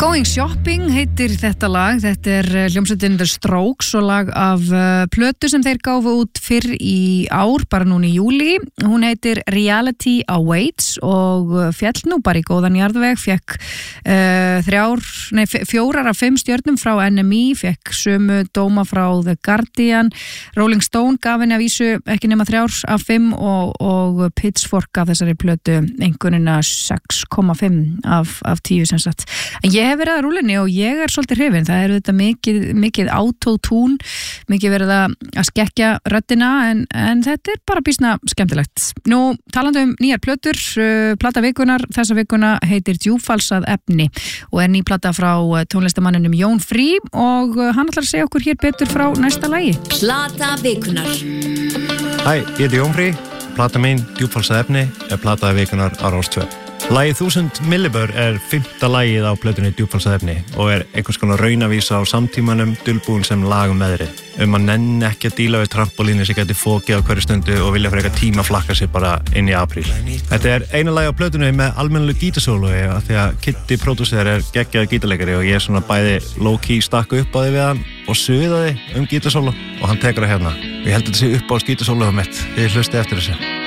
Going Shopping heitir þetta lag, þetta hljómsveitin The Strokes og lag af plötu sem þeir gáfu út fyrr í ár, bara núna í júli. Hún heitir Reality Awaits og féll nú bara í góðan jarðveg, fekk 4 af 5 stjörnum frá NME, fekk sömu dóma frá The Guardian, Rolling Stone gaf henni að vísu ekki nema 3 af 5 og Pitchfork gaf þessari plötu einhvernina 6,5 af 10 sem sagt. En ég hef verið að rúlinni og ég svolítið hrifin. Það þetta mikið auto-tune, mikið verið að skekkja röddina en þetta bara býsna skemmtilegt. Nú, talandi nýjar plötur, plata vikunar þessa vikuna heitir Djúpfalsað efni og ný plata frá tónlistamanninum Jón Frí og hann ætlar að segja okkur hér betur frá næsta lagi. Plata vikunar. Hæ, ég heiti Jón Frí. Plata mín Djúpfalsað efni plata vikunar á Rás 2. Lagið 1000 millibör 5. lagið á plötunni Djúpfalsað efni og einhvers konar raunavísa á samtímanum dulbúin sem lag meðri. Að nenni ekki að díla við trampolíni sem gæti fókið á hverju stundu og vilja fyrir eitthvað tíma flakka sér bara inn í apríl. Þetta eina lagið á plötunni með almennilegu gítarsólói af því að Kitty pródúser geggjaður gítarleikari og ég svona bæði low-key stakku upp á því við hann og suðaði gítarsóló og hann tekur það hérna. Ég held að þetta sé upp á gítarsólóið mitt. Þið hlustið eftir þessu.